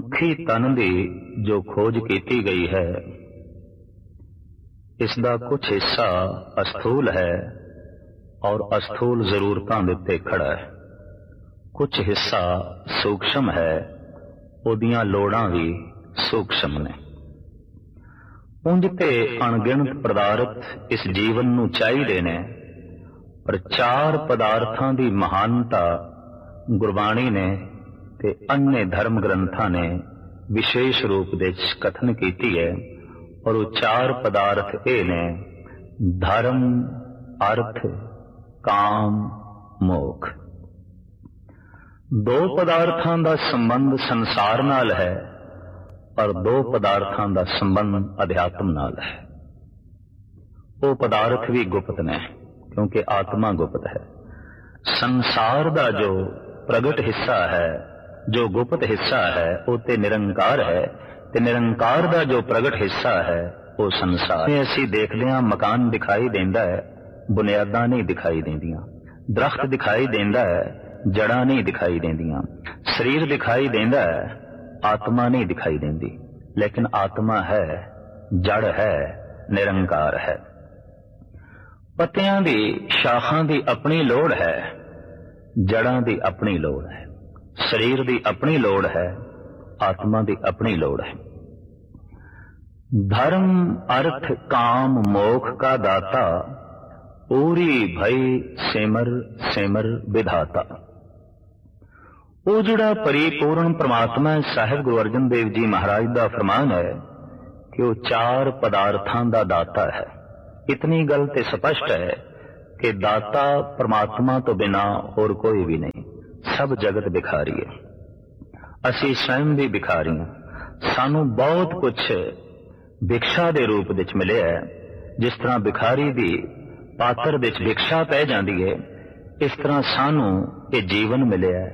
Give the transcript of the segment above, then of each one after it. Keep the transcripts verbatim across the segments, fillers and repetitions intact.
ਮਨੁੱਖੀ ਤਨ ਦੀ ਜੋ ਖੋਜ ਕੀਤੀ ਗਈ ਹੈ, ਇਸ ਦਾ ਕੁਝ ਹਿੱਸਾ ਅਸਥੂਲ ਹੈ ਔਰ ਅਸਥੂਲ ਜ਼ਰੂਰਤਾਂ ਦੇ ਉੱਤੇ ਖੜਾ ਹੈ। ਕੁਝ ਹਿੱਸਾ ਸੂਖਸ਼ਮ ਹੈ, ਉਹਦੀਆਂ ਲੋੜਾਂ ਵੀ ਸੂਖਸ਼ਮ ਨੇ। ਉਂਝ ਤੇ ਅਣਗਿਣਤ ਪਦਾਰਥ ਇਸ ਜੀਵਨ ਨੂੰ ਚਾਹੀਦੇ ਨੇ, ਪਰ ਚਾਰ ਪਦਾਰਥਾਂ ਦੀ ਮਹਾਨਤਾ ਗੁਰਬਾਣੀ ਨੇ ਤੇ अन्य धर्म ग्रंथां ने विशेष रूप दे कथन की है। और वो चार पदार्थ ये ने धर्म, अर्थ, काम, मोख। दो पदार्थां दा संबंध संसार नाल है और दो पदार्थां दा संबंध अध्यात्म नाल है। वो पदार्थ भी गुप्त ने क्योंकि आत्मा गुप्त है। संसार दा जो प्रगट हिस्सा है, जो गुप्त हिस्सा है, वो ते निरंकार है, ते निरंकार दा जो प्रगट हिस्सा है वो संसार। असीं देखदे हां मकान दिखाई देंदा है, बुनियादां नहीं दिखाई देंदियां। दरख्त दिखाई देंदा है, जड़ां नहीं दिखाई देंदियां। शरीर दिखाई देंदा है, आत्मा नहीं दिखाई देंदी। लेकिन आत्मा है, जड़ है, निरंकार है। पत्तियां दी, शाखां दी अपनी लोड़ है, जड़ां दी अपनी लोड़ है। शरीर दी अपनी लोड़ है, आत्मा दी अपनी लोड़ है। धर्म, अर्थ, काम, मोख का दाता, पूरी भई सिमर सिमर विधाता। वो जिहड़ा परिपूर्ण परमात्मा साहिब गुरु अर्जन देव जी महाराज दा फरमान है कि वो चार पदार्थां दा दाता है। इतनी गल ते स्पष्ट है कि दाता परमात्मा तो बिना और कोई भी नहीं। सब जगत भिखारी है, असी स्वयं भी भिखारी हैं। सानू बहुत कुछ भिक्षा दे रूप विच मिले है। जिस तरह भिखारी दी पात्र विच भिक्षा पै जाती है, इस तरह सानू ये जीवन मिले है,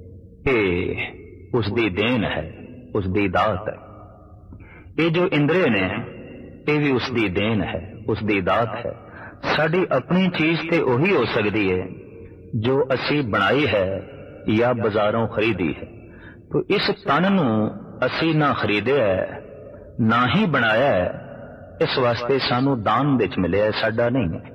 ये उसदी देन है, उसदी दात है। ये जो इंद्रिय ने ये भी उसदी देन है, उसदी दात है। साडी अपनी चीज ते उही हो सकती है जो असी बनाई है या बाजारों खरीदी है। तो इस तन नू असी ना खरीदे है, ना ही बनाया है। इस वास्ते सानू दान विच मिले है, साडा नहीं है।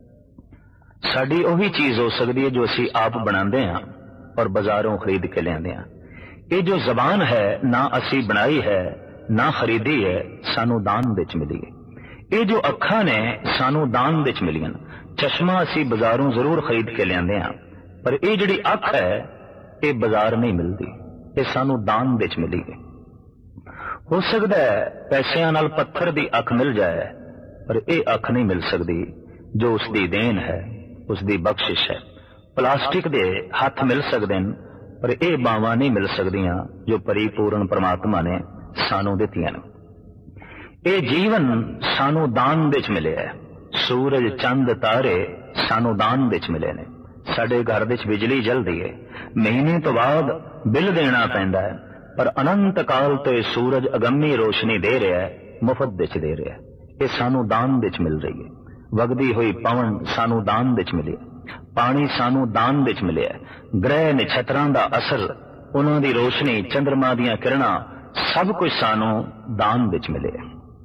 साडी उही चीज हो सकती है जो असी आप बनाते हैं और बाजारों खरीद के लियाते हैं। ये जो जबान है, ना असी बनाई है, ना खरीदी है, सानू दान विच मिली है। ये जो अखां ने सानू दान विच मिलियां। चश्मा असी बाजारों जरूर खरीद के लियाते हैं, पर ये जिहड़ी अख है ये बाजार नहीं मिलती, ये सानू दान विच मिली है। हो सकता है पैसिਆਂ नाल पत्थर दी अख मिल जाए, पर ये अख नहीं मिल सकती जो उसकी देन है, उसकी बख्शिश है। प्लास्टिक दे हाथ मिल सकते हैं, पर ये बावां नहीं मिल सकदियां जो परिपूर्ण परमात्मा ने सानू दित्तियां। ये जीवन सानू दान विच मिले है। सूरज, चंद, तारे सानू दान विच मिले ने। साडे घर विच बिजली जलदी है, महीने तो बाद बिल देना पैंदा है, पर अनंत काल तो यह सूरज अगम्मी रोशनी दे रहा है, मुफ्त विच दे रहा है। ये सानू दान विच मिल रही है। वगदी हुई पवन सानू दान विच मिले, पानी सानू दान विच मिले। ग्रह नक्षत्रां दा असर, उन्हां दी रोशनी, चंद्रमा दीयां किरणां, सब कुछ सानू दान विच मिले।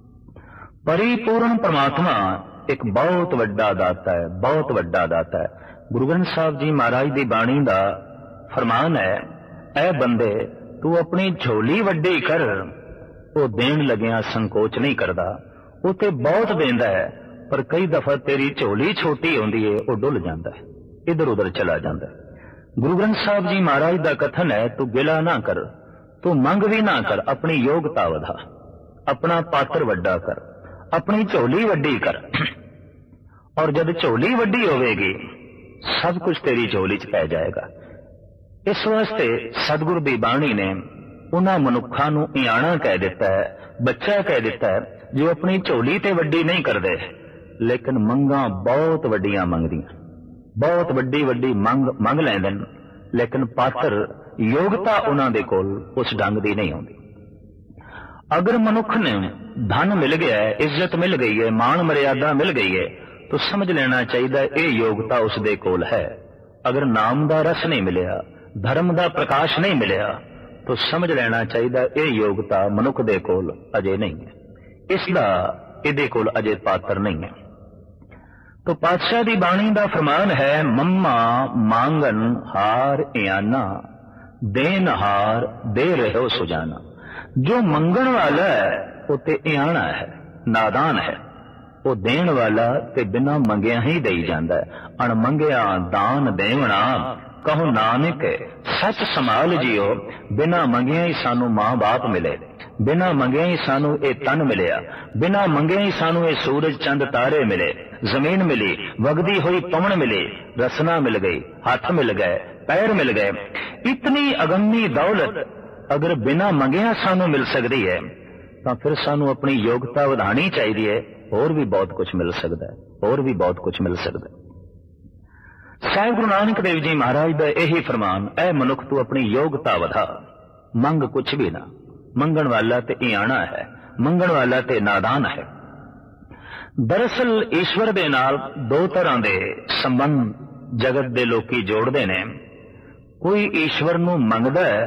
परिपूर्ण परमात्मा एक बहुत वड्डा दाता है, बहुत वड्डा दाता है। गुरु ग्रंथ साहब जी महाराज दी बाणी दा फरमान है, ऐ बंदे तू अपनी झोली वड्डी कर, वो देन लगिया संकोच नहीं करता। वो ते बहुत देंदा है, पर कई दफा तेरी झोली छोटी होंदी है, वो डुल जाता है, इधर उधर चला जाता है। गुरु ग्रंथ साहब जी महाराज दा कथन है, तू गिला ना कर, तू मंग भी ना कर, अपनी योग्यता वधा, अपना पात्र वड्डा कर, अपनी झोली वड्डी कर। और जब झोली वड्डी होवेगी, सब कुछ तेरी झोली च पै जाएगा। इस वास्ते सतगुरु दी बाणी ने उन्हां मनुक्खां नूं इयाणा कह दिता है, बच्चा कह दिता है, जो अपनी झोली ते वड्डी नहीं करदे, लेकिन मंगां बहुत वड्डियां मंगदियां, बहुत वड्डी वड्डी मंग मंग लैंदे ने, लेकिन पात्र योग्यता उन्हां दे कोल उस ढंग दी नहीं होंदी। अगर मनुख ने धन मिल गया है, इज्जत मिल गई है, मान मर्यादा मिल गई है, तो समझ लेना चाहिए ये योग्यता उसदे कोल है। अगर नाम दा रस नहीं मिलिया, धर्म दा प्रकाश नहीं मिलिया, तो समझ लेना चाहिए ये योग्यता मनुख दे कोल अजे नहीं है, इसका इहदे कोल अजे पात्र नहीं है। तो पातशाह दी बाणी दा फरमान है, मम्मा मांगन हार इयाना, देन हार दे रहे हो सुजाना। जो मंगण वाला है वो ते इयाना है, नादान है। वो देन वाला ते बिना मंगिया ही दई जांदा है। अणमंगिया दान देवना कहो नानक सच संभाल जियो। बिना मंगिया ही सानू मां बाप मिले, बिना मंगिया ही सानू ये तन मिलिया, बिना मंगिया ही सानू ये सूरज चंद तारे मिले, जमीन मिली, वगदी हुई पवन मिली, रसना मिल गई, हाथ मिल गए, पैर मिल गए। इतनी अगम्मी दौलत अगर बिना मंगिया सानू मिल सकती है तो फिर सानू अपनी योग्यता वधानी चाहिए। और भी बहुत कुछ मिल सकता है, और भी बहुत कुछ मिल सकता है। साहिब गुरु नानक देव जी महाराज का यही फरमान, ऐ मनुख तू अपनी योग्यता वधा, मंग कुछ भी ना। मंगण वाला ते इयाना है, मंगण वाला ते नादान है। दरअसल ईश्वर दे नाल दो तरह दे संबंध जगत दे लोकी जोड़ते ने। कोई ईश्वर नू मंगदा है,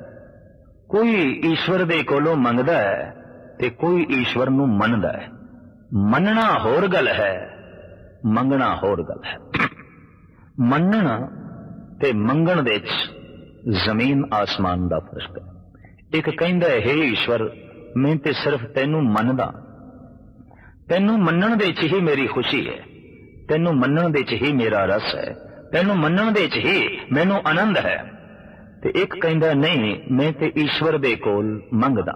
कोई ईश्वर दे कोलों मंगदा है, ते कोई ईश्वर नू मनदा है। मनना होर गल है, मंगना होर गल है। मनना ते मंगण दे जमीन आसमान दा फर्क है। एक कहंदा है, हे ईश्वर मैं ते सिर्फ तेनू मनदा, तेनू मनण दे च ही मेरी खुशी है, तेनू मनण दे च ही मेरा रस है, तेनू मनण दे च ही मैनू आनंद है। ते एक कहंदा नहीं, मैं ते ईश्वर दे कोल मंगदा।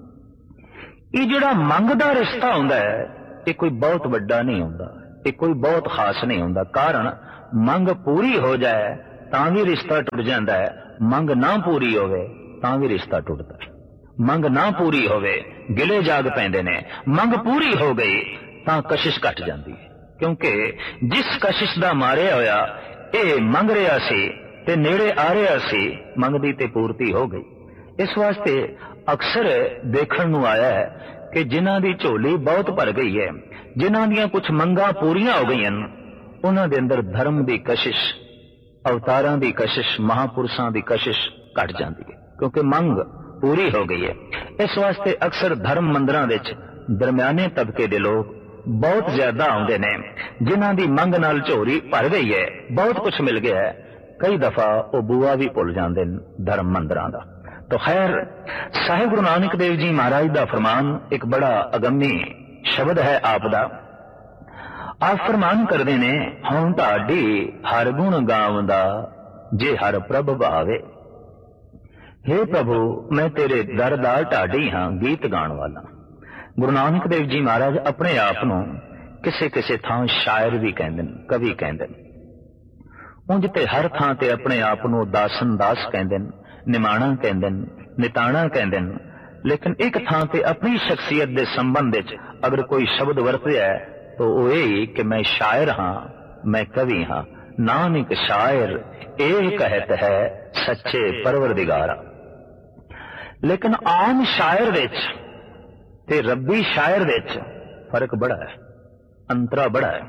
ये जिहड़ा मंगदा रिश्ता हुंदा है ये कोई बहुत वड्डा नहीं हुंदा, ये कोई बहुत खास नहीं हुंदा। कारण मंग पूरी हो जाए तां भी रिश्ता टुट जाता है, मंग ना पूरी होवे तां भी रिश्ता टुटदा है। मंग ना पूरी होवे गिले जाग पैंदे ने, मंग पूरी हो गई तां कशिश घट जाती है। क्योंकि जिस कशिश दा मारिया होया ये मंग रहा सी ते नेड़े आ रहा सी, मंगदी ते पूर्ति हो गई। इस वास्ते अक्सर देखण नूं आया है कि जिन्हां दी झोली बहुत भर गई है, जिन्हां दियां कुछ मंगां पूरियां हो गई, उन्हां दे अंदर धर्म दी कशिश, अवतारां दी कशिश, महापुरुषां दी कशिश घट जाती है, क्योंकि मंग पूरी हो गई है। इस वास्ते अक्सर धर्म मंदिरां विच दरम्याने तबके दे लोग बहुत ज्यादा आउंदे ने, जिन्हां दी मंग नाल झोली भर गई है, बहुत कुछ मिल गया है। कई दफा वो बुआ भी भुल जाते हैं धर्म मंदिरां दा। तो खैर साहिब गुरु नानक देव जी महाराज का फरमान एक बड़ा अगम्मी शब्द है आप दा। आप फरमान करते ने, हुण ढाडी हर गुण गावंदा जे हर प्रभ भावे। हे प्रभु मैं तेरे दर दा ढाडी हां, गीत गाण वाला। गुरु नानक देव जी महाराज अपने आप नूं किसे किसे थां शायर भी कहंदे ने, कवि कहंदे ने। उंज ते हर थां ते अपने आप नूं दासन दास कहंदे ने, निमाणा कहंदे ने, निताणा कहंदे ने। लेकिन एक थां ते अपनी शख्सियत दे संबंध विच अगर कोई शब्द वरतिया है तो वो यही कि मैं शायर हां, मैं कवि हां। नानक शायर ए कहत है सच्चे परवरदिगारा। लेकिन आम शायर विच ते रब्बी शायर विच फर्क बड़ा है, अंतरा बड़ा है।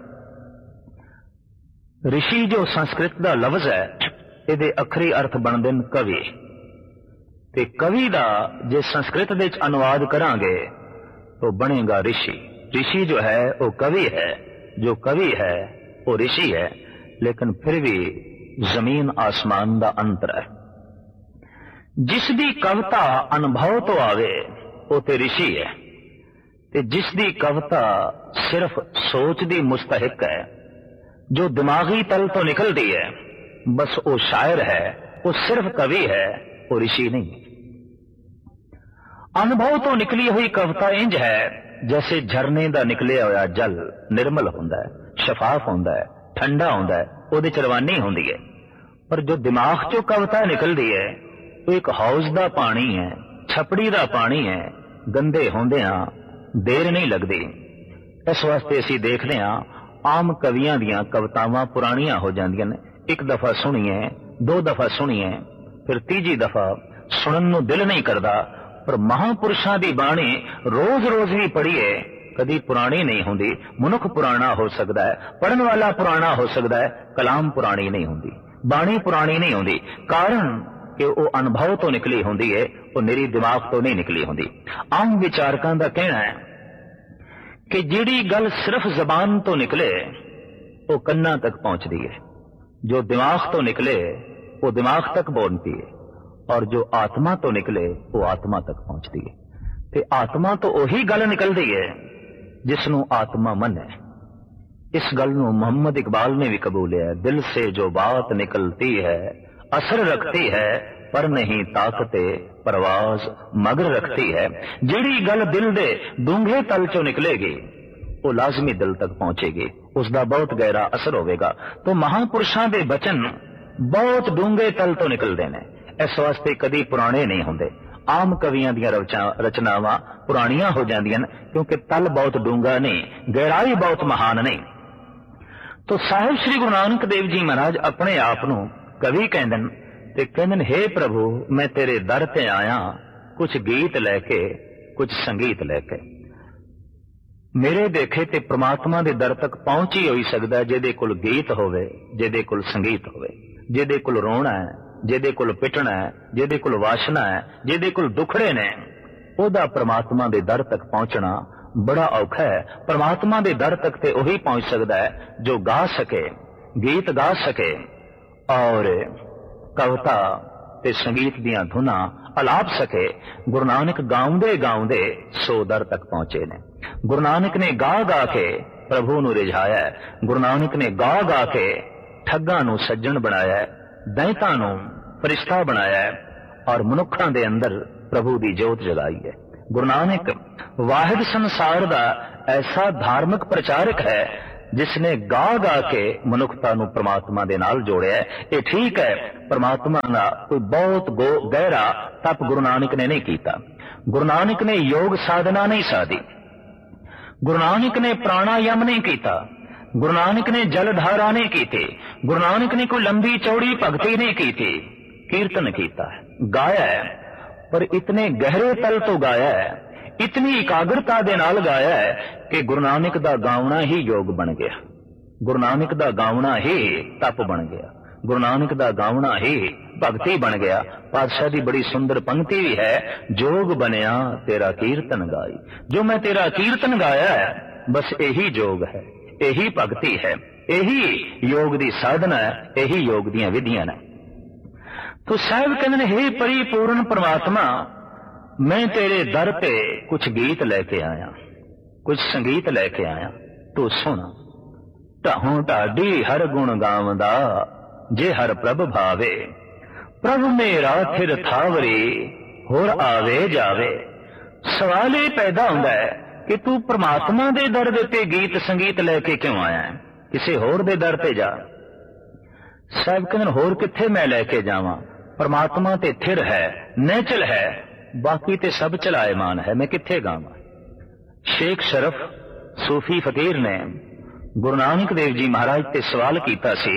ऋषि जो संस्कृत का लफ्ज है, ये अखरी अर्थ बनते हैं कवि। ते कवि का जे संस्कृत विच अनुवाद करांगे तो बनेगा ऋषि। ऋषि जो है वो कवि है, जो कवि है वो ऋषि है। लेकिन फिर भी जमीन आसमान का अंतर है। जिसदी कविता अनुभव तो आवे वो ते ऋषि है, ते जिसदी कविता सिर्फ सोच दी मुस्तहिक है, जो दिमागी तल तो निकलती है, बस वो शायर है, वो सिर्फ कवि है, वो ऋषि नहीं। अनुभव तो निकली हुई कविता इंज है जैसे झरने का निकलिया हुआ जल निर्मल होंदा है, शफाफ होंदा है, ठंडा होंदा है, उहदे च रवानी होंदी है। पर जो दिमाग चो कविता निकलती है वो एक हौज का पानी है, छपड़ी का पानी है, गंदे होंदियां देर नहीं लगती। इस वास्ते असी देखते हैं आम कवियां दियां कवितावां पुरानियां हो जांदियां ने। एक दफा सुनिए, दो दफा सुनिए, फिर तीजी दफा सुनन नूं दिल नहीं करता। पर महापुरुषां दी बाणी रोज रोज भी पढ़िए, कदी पुरानी नहीं होंदी। मनुख पुराना हो सकता है, पढ़न वाला पुराना हो सकता है, कलाम पुरानी नहीं होंदी, बाणी पुरानी नहीं होंदी। कारण कि वो अनुभव तो निकली होंदी है, वो निरी दिमाग तो नहीं निकली होंदी। आम विचारकों का कहना है कि जिहड़ी गल सिर्फ जबान तो निकले वो कन्ना तक पहुंचती है, जो दिमाग तो निकले वो दिमाग तक पहुंचती है, और जो आत्मा तो निकले वो आत्मा तक पहुंचती है। ते आत्मा तो वही गल निकलती है जिसनों आत्मा मन है। इस गल नूं मोहम्मद इकबाल ने भी कबूलिया है, दिल से जो बात निकलती है असर रखती है, पर नहीं ताकते परवाज मगर रखती है। जिहड़ी गल दिल दे डूंघे तल चो निकलेगी वो लाजमी दिल तक पहुंचेगी, उसका बहुत गहरा असर होगा। तो महापुरुषों के बचन बहुत डूंघे तल तो निकलते हैं, इस वास्ते कदी पुराने नहीं होंगे। आम कवियां दी रचनावां पुरानियां हो जांदियां क्योंकि तल बहुत डूंगा नहीं, गहराई बहुत महान नहीं। तो साहिब श्री गुरु नानक देव जी महाराज अपने आप नूं कवि कहंदन ते कहंदन, हे प्रभु मैं तेरे दर ते आया, कुछ गीत लैके कुछ संगीत लैके। मेरे देखे ते परमात्मा दे दर तक पहुंच ही हो सकदा जिहदे कोल गीत होवे, जिहदे कोल संगीत होवे, जिहदे कोल रोना है, जिहदे कोल पिटना है, जिहदे कोल वासना है, जिहदे कोल दुखड़े ने, ओदा परमात्मा दे दर तक पहुंचना बड़ा औखा है। परमात्मा दे दर तक ते वही पहुंच सकता है जो गा सके, गीत गा सके और कविता ते संगीत दियां धुना अलाप सके। गुरु नानक गाउंदे गाउंदे सो दर तक पहुंचे ने। गुरु नानक ने गा गा के प्रभु नूं रिझाया है, गुरु नानक ने गा गा के ठग्गां नूं सज्जन बनाया है, दैंतां नूं फरिश्ता बनाया है और मनुखां दे अंदर प्रभु दी जोत जगाई है। गुरु नानक वाहिद संसार दा ऐसा धार्मिक प्रचारक है जिसने गा गा के मनुखता नूं परमात्मा दे नाल जोड़िया है। ये ठीक है, परमात्मा दा कोई बहुत गहरा तप गुरु नानक ने नहीं कीता। गुरु नानक ने योग साधना नहीं साधी, गुरु नानक ने प्राणायाम नहीं कीता, गुरु नानक ने जलधारा नहीं की थी, गुरु नानक ने कोई लंबी चौड़ी भक्ति नहीं की थी, कीर्तन कीता है, गाया है, पर इतने गहरे तल तो गाया है, इतनी एकाग्रता दे नाल गाया है कि गुरु नानक दा गावना ही योग बन गया, गुरु नानक दा गावना ही तप बन गया, गुरु नानक दा गावना ही भक्ति बन गया। पातशाह दी बड़ी सुंदर पंक्ति भी है, जोग बनया तेरा कीर्तन गाई। जो मैं तेरा कीर्तन गाया है बस यही जोग है, यही भक्ति है, यही योग दी साधना है, यही योग दी विधियां ने। तो साहब कहते हे परिपूर्ण परमात्मा, मैं तेरे दर पे कुछ गीत लेके आया, कुछ संगीत लेके आया, तू सुन। ढाहों ढाडी हर गुण गावदा जे हर प्रभ भावे, प्रभ मेरा थिर थावरी होर आवे जावे। सवाल ये पैदा होता है कि तू परमात्मा दे दर दे ते गीत संगीत लेके क्यों आया है, किसी होर दे दर पे जा। साहब कहते होर किथे मैं लेके जावां, परमात्मा ते थिर है, नेचल है, बाकी ते सब चलाएमान है, मैं किथे गावां। शेख शरफ सूफी फकीर ने गुरु नानक देव जी महाराज ते सवाल कीता सी,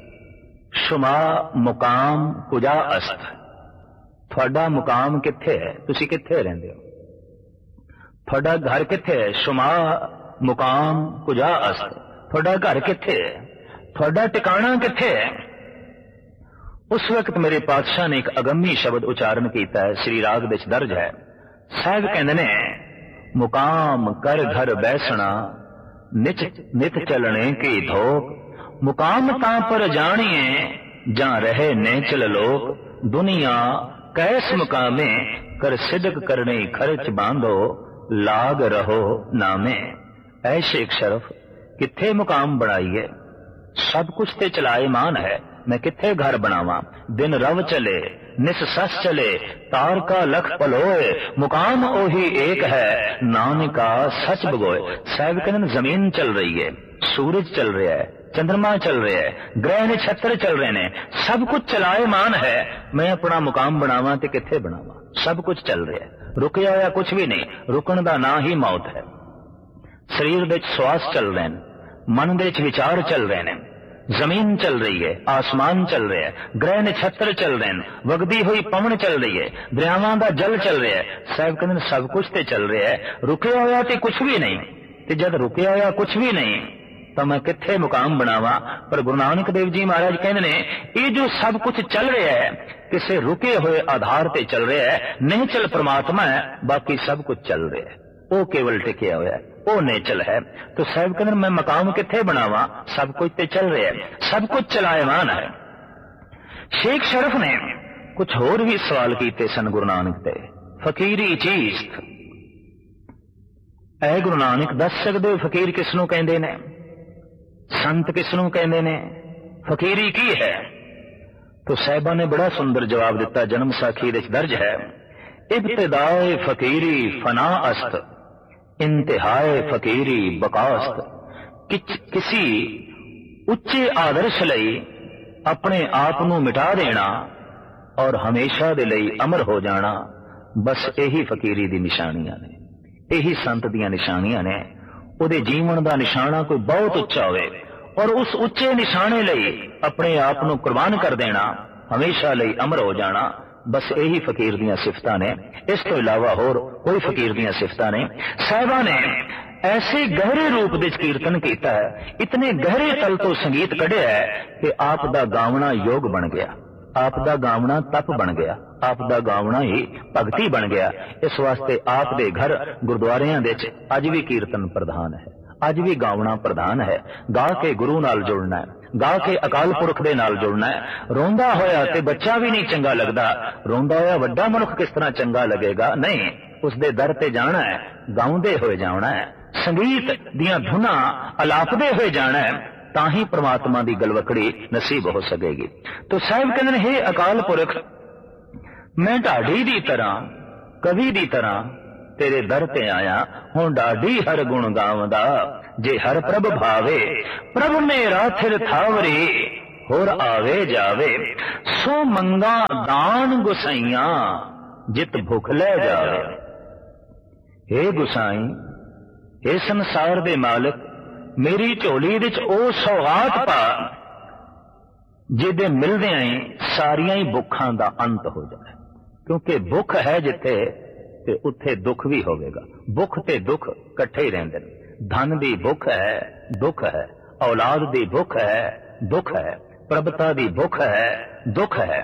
शुमा मुकाम कुजा अस्त, थोड़ा मुकाम किथे है, तुसी किथे रहिंदे हो, थोड़ा घर किथे है। शुमा मुकाम कुजा अस्त, थोड़ा घर किथे है, थोड़ा टिकाणा किथे है। उस वक्त मेरे पातशाह ने एक अगम्मी शब्द उच्चारण किया है, श्री राग विच दर्ज है। साहब कहंदे ने, मुकाम कर घर बैसना निच नित चलने की धोक, मुकाम तां पर जानिए जहां रहे नेचल लोक, दुनिया कैस मुकामे कर सिदक करने खर्च बांधो, लाग रहो नामे। ऐ शेख शरफ किथे मुकाम बनाइए, सब कुछ ते चलाए मान है, मैं किथे घर बनावा। दिन रव चले निस सस चले, तार का लख पलोए, मुकाम ओही एक है, नानका सच बगोए। साहब कहते जमीन चल रही है, सूरज चल रहा है, चंद्रमा चल रहा है, ग्रह नक्षत्र चल रहे ने, सब कुछ चलाएमान है, मैं अपना मुकाम बनावा ते किथे बनावा। सब कुछ चल रहा है, रुकया होया कुछ भी नहीं, रुकन दा ना ही मौत है। शरीर दे श्वास चल रहे हैं, मन दे विचार चल रहे हैं, जमीन चल रही है, आसमान चल रहा है, ग्रह नक्षत्र चल रहे हैं, वगदी हुई पवन चल रही है, दरियावां दा जल चल रहा है। साहब कहते सब कुछ ते चल रहा है, रुकया होया ते कुछ भी नहीं, ते जब रुकया होया कुछ भी नहीं तो मैं किथे मुकाम बनावा। पर गुरु नानक देव जी महाराज कहते ने, ये जो सब कुछ चल रहा है, किसी रुके हुए आधार ते चल रहा है। निहचल परमात्मा है, बाकी सब कुछ चल रहा है, वो केवल टिकिया हुआ है, वो निहचल है। तो साहब कहते मैं मकाम किथे बनावा, सब कुछ ते चल रहा है, सब कुछ चलायमान है। शेख शरफ ने कुछ होर भी सवाल किए सन गुरु नानक ते। फकीरी चीज ऐ गुरु नानक दस सकदे हो फकीर किसनों कहंदे ने, संत किसनों कहंदे ने, फकीरी की है? तो साहिबा ने बड़ा सुंदर जवाब दिता, जन्म साखी दे दर्ज है। इब्तिदाए फकीरी फना अस्त, इंतहाए फकीरी बकास्त। कि, किसी उच्चे आदर्श लई अपने आप नूं मिटा देना और हमेशा दे लई अमर हो जाना, बस यही फकीरी दी निशानियां ने, यही संत दियां निशानियां ने। उहदे जीवन दा निशाना कोई बहुत उच्चा होवे और उस उच्चे निशाने लई अपने आप नूं कुर्बान कर देना, हमेशा लई अमर हो जाना, बस यही फकीर दियां सिफतां ने। इस तो इलावा होर कोई फकीर दियां सिफतां नहीं। साहिबा ने ऐसे गहरे रूप दे कीर्तन किया है, इतने गहरे तल तो संगीत कढ़िया है कि आप दा गावना योग बन गया, आप दा गावना तप बन गया, आप दा गावना ही भगती बन गया। इस वास्ते आप दे घर गुरुद्वारियां दे च अज भी कीर्तन प्रधान है, अज भी गावना प्रधान है। गा के गुरु नाल जुड़ना है, गा के अकाल पुरख दे नाल जुड़ना है। रोंदा होया ते बच्चा भी नहीं चंगा लगदा, रोंदा होया वड्डा मनुख किस तरह चंगा लगेगा? नहीं, उसदे दर ते जाना है, गाउंदे होए जाना है, संगीत दियां धुनां अलापदे होए जाना है, ताही परमात्मा दी गलवकड़ी नसीब हो सकेगी। तो साहिब कहंदे हे अकाल पुरख, मैं ढाडी दी तरह, कवि दी तरह तेरे दर ते आया हूं, ढाडी हर गुण गावदा जे हर प्रभ भावे। प्रभ मेरा थिर थावरे होर आवे जावे, सो मंगा दान गुसाइया जित भुख ले जावे। हे गुसाई, हे संसार दे मालिक, मेरी झोली विच ओ सौगात पा जिहदे मिलदियां ही सारियां ही भुखां दा अंत हो जाए। क्योंकि भुख है जिथे ते उत्थे दुख भी होवेगा, भुख ते दुख इकट्ठे ही रहिंदे ने। धन दी भुख है, दुख है, औलाद दी भुख है, दुख है, प्रभुता दी भुख है, दुख है।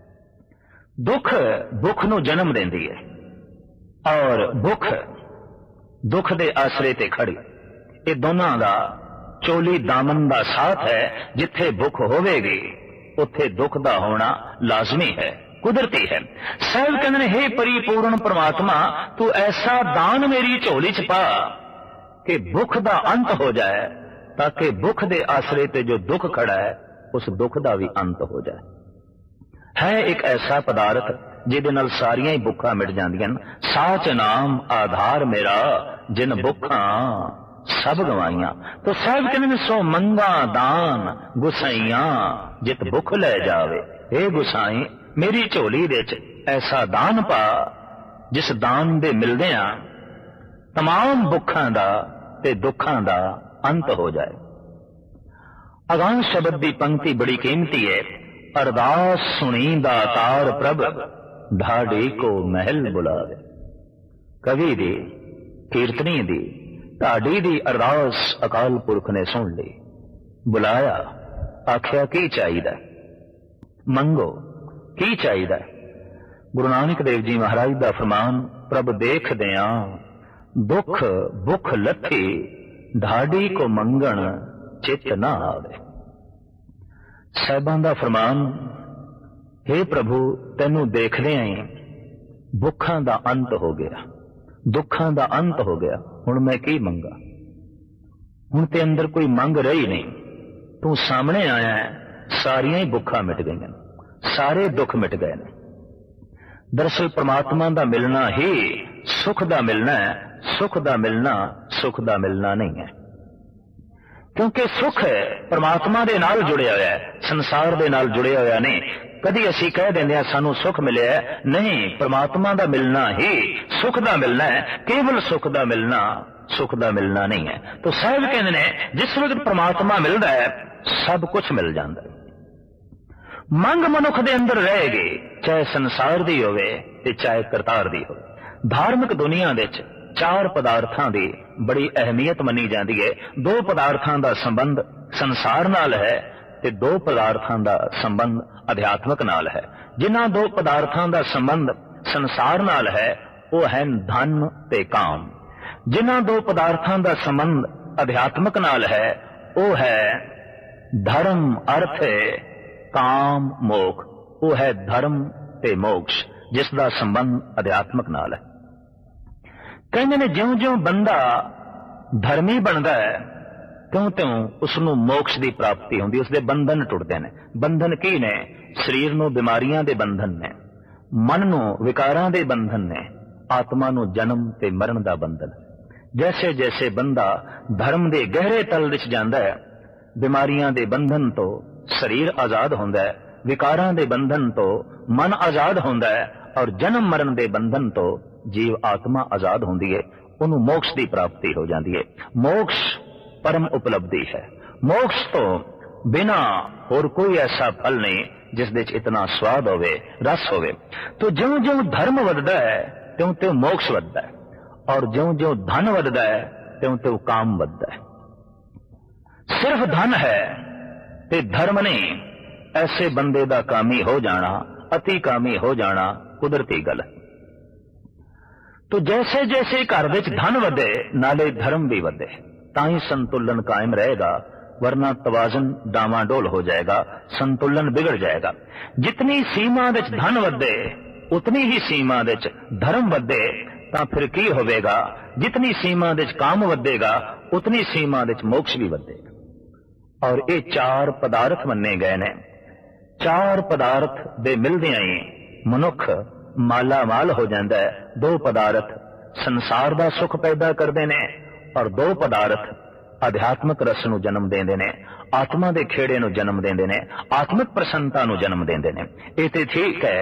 दुख भुख नूं जन्म देंदी है और भुख दुख दे आसरे ते खड़ी। ये दोनों का चोली दामन का साथ है। जिथे भुख होवेगी उत्थे दुख का होना लाजमी है, कुदरती है। साहिब कहते हे परिपूर्ण परमात्मा, तू ऐसा दान मेरी झोली च पा कि भुख का अंत हो जाए, ताकि भुख दे आसरे ते जो दुख खड़ा है उस दुख का भी अंत हो जाए। है एक ऐसा पदार्थ जिहदे नाल सारियां ही भुखां मिट जांदियां। साच नाम आधार मेरा, जिन भुखां सब गवाइयां। तो साहिब कहते सो मंगा दान गुसाइया जित भुख ले जावे। हे गुसाई, मेरी झोली दे च ऐसा दान पा जिस दान दे मिलदियां तमाम भुखां दा ते दुखां दा अंत हो जाए। अगां शब्द दी पंक्ति बड़ी कीमती है। अरदास सुनी दातार प्रभ, ढाडी को महल बुलावे। कवि दी, कीर्तनी दी, ढाडी दी अरदास अकाल पुरख ने सुन ली। बुलाया, आख्या की चाहिदा, मंगो की चाहिदा। गुरु नानक देव जी महाराज दा फरमान, प्रभ देख दिया दुख भुख लथी, ढाडी को मंगण चित ना आवे। साहिबां दा फरमान, हे प्रभु तेनू देखदे ही भुखां दा अंत हो गया, दुखां दा अंत हो गया। हुण मैं की मंगा? हुण ते अंदर कोई मंग रही नहीं। तू सामने आया है, सारियां ही भुखां मिट गईयां, सारे दुख मिट गए ने। दरअसल परमात्मा दा मिलना ही सुख दा मिलना है, सुख दा मिलना सुख दा मिलना नहीं है। क्योंकि सुख परमात्मा दे नाल जुड़िया होया है, संसार दे नाल जुड़िया होया नहीं। कदी असी कह देंगे सानू सुख मिले है, नहीं, परमात्मा दा मिलना ही सुख दा मिलना है। केवल सुख दा मिलना सुख दा मिलना नहीं है। तो साहिब कहते हैं जिस वक्त परमात्मा मिलता है सब कुछ मिल जाता है। मंग मनुख दे अंदर रहेगी, चाहे संसार दी होवे ते चाहे करतार दी होवे। धार्मिक दुनिया दे च चार पदार्थां दी बड़ी अहमियत मनी जाती है। दो पदार्थां दा संबंध संसार नाल है ते दो पदार्थां दा संबंध अध्यात्मक नाल है। ਜਿਨ੍ਹਾਂ ਦੋ ਪਦਾਰਥਾਂ ਦਾ ਸੰਬੰਧ ਸੰਸਾਰ ਨਾਲ ਹੈ ਉਹ ਹੈ ਧਨ ਤੇ ਕਾਮ। ਜਿਨ੍ਹਾਂ ਦੋ ਪਦਾਰਥਾਂ ਦਾ ਸੰਬੰਧ ਅਧਿਆਤਮਕ ਨਾਲ ਹੈ ਉਹ ਹੈ ਧਰਮ ਅਰਥ ਕਾਮ ਮੋਖ। ਉਹ ਹੈ ਧਰਮ ਤੇ ਮੋਕਸ਼ ਜਿਸ ਦਾ ਸੰਬੰਧ ਅਧਿਆਤਮਕ ਨਾਲ ਹੈ। ਕਹਿੰਦੇ ਨੇ ਜਿਉਂ ਜਿਉਂ ਬੰਦਾ ਧਰਮੀ ਬਣਦਾ ਹੈ ਤਿਉਂ ਤਿਉਂ ਉਸ ਨੂੰ ਮੋਕਸ਼ ਦੀ ਪ੍ਰਾਪਤੀ ਹੁੰਦੀ, ਉਸਦੇ ਬੰਧਨ ਟੁੱਟਦੇ ਨੇ। ਬੰਧਨ ਕੀ ਨੇ? ਸਰੀਰ ਨੂੰ ਬਿਮਾਰੀਆਂ ਦੇ ਬੰਧਨ ਨੇ, ਮਨ ਨੂੰ ਵਿਕਾਰਾਂ ਦੇ ਬੰਧਨ ਨੇ, ਆਤਮਾ ਨੂੰ ਜਨਮ ਤੇ ਮਰਨ ਦਾ ਬੰਧਨ। ਜੈਸੇ ਜੈਸੇ ਬੰਦਾ ਧਰਮ ਦੇ ਗਹਿਰੇ ਤਲ ਵਿੱਚ ਜਾਂਦਾ ਹੈ, ਬਿਮਾਰੀਆਂ ਦੇ ਬੰਧਨ ਤੋਂ ਸਰੀਰ ਆਜ਼ਾਦ ਹੁੰਦਾ ਹੈ, ਵਿਕਾਰਾਂ ਦੇ ਬੰਧਨ ਤੋਂ ਮਨ ਆਜ਼ਾਦ ਹੁੰਦਾ ਹੈ, ਔਰ ਜਨਮ ਮਰਨ ਦੇ ਬੰਧਨ ਤੋਂ ਜੀਵ ਆਤਮਾ ਆਜ਼ਾਦ ਹੁੰਦੀ ਹੈ। ਉਹਨੂੰ ਮੋਕਸ਼ ਦੀ ਪ੍ਰਾਪਤੀ ਹੋ ਜਾਂਦੀ ਹੈ। ਮੋਕਸ਼ ਪਰਮ ਉਪਲਬਧੀ ਹੈ। ਮੋਕਸ਼ ਤੋਂ ਬਿਨਾ ਹੋਰ ਕੋਈ ਐਸਾ ਫਲ ਨਹੀਂ ਜਿਸ ਦੇ ਵਿੱਚ ਇਤਨਾ ਸਵਾਦ ਹੋਵੇ, ਰਸ ਹੋਵੇ। ਤੋ ਜਿਉਂ ਜਿਉਂ ਧਰਮ ਵੱਧਦਾ ਹੈ ਤਿਉਂ ਤਿਉਂ ਮੋਕਸ਼ ਵੱਧਦਾ ਹੈ, ਔਰ ਜਿਉਂ ਜਿਉਂ ਧਨ ਵੱਧਦਾ ਹੈ ਤਿਉਂ ਤਿਉਂ ਕਾਮ ਵੱਧਦਾ ਹੈ। ਸਿਰਫ ਧਨ ਹੈ ਤੇ ਧਰਮ ਨਹੀਂ, ਐਸੇ ਬੰਦੇ ਦਾ ਕਾਮੀ ਹੋ ਜਾਣਾ, ਅਤੀ ਕਾਮੀ ਹੋ ਜਾਣਾ ਕੁਦਰਤੀ ਗੱਲ ਹੈ। ਤੋ ਜੈਸੇ ਜੈਸੇ ਘਰ ਵਿੱਚ ਧਨ ਵਧੇ ਨਾਲੇ ਧਰਮ ਵੀ ਵਧੇ, ਤਾਂ ਹੀ ਸੰਤੁਲਨ ਕਾਇਮ ਰਹੇਗਾ, ਵਰਨਾ ਤਵਾਜ਼ਨ ਡਾਵਾਂਡੋਲ ਹੋ ਜਾਏਗਾ, ਸੰਤੁਲਨ ਵਿਗੜ ਜਾਏਗਾ। ਜਿਤਨੀ ਸੀਮਾ ਵਿੱਚ ਧਨ ਵਧੇ ਉਤਨੀ ਹੀ ਸੀਮਾ ਵਿੱਚ ਧਰਮ ਵਧੇ ਤਾਂ ਫਿਰ ਕੀ ਹੋਵੇਗਾ? ਜਿਤਨੀ ਸੀਮਾ ਵਿੱਚ ਕਾਮ ਵਧੇਗਾ ਉਤਨੀ ਸੀਮਾ ਵਿੱਚ ਮੋਕਸ਼ ਵੀ ਵਧੇਗਾ। ਔਰ ਇਹ ਚਾਰ ਪਦਾਰਥ ਮੰਨੇ ਗਏ ਨੇ। ਚਾਰ ਪਦਾਰਥ ਦੇ ਮਿਲਦਿਆਂ ਹੀ ਮਨੁੱਖ ਮਾਲਾ ਮਾਲ ਹੋ ਜਾਂਦਾ ਹੈ। ਦੋ ਪਦਾਰਥ ਸੰਸਾਰ ਦਾ ਸੁਖ ਪੈਦਾ ਕਰਦੇ ਨੇ ਔਰ ਦੋ ਪਦਾਰਥ ਅਧਿਆਤਮਕ ਰਸ ਨੂੰ ਜਨਮ ਦਿੰਦੇ ਨੇ, ਆਤਮਾ ਦੇ ਖੇੜੇ ਨੂੰ ਜਨਮ ਦਿੰਦੇ ਨੇ, ਆਤਮਿਕ ਪ੍ਰਸੰਨਤਾ ਨੂੰ ਜਨਮ ਦਿੰਦੇ ਨੇ। ਇਹ ਤੇ ਠੀਕ ਹੈ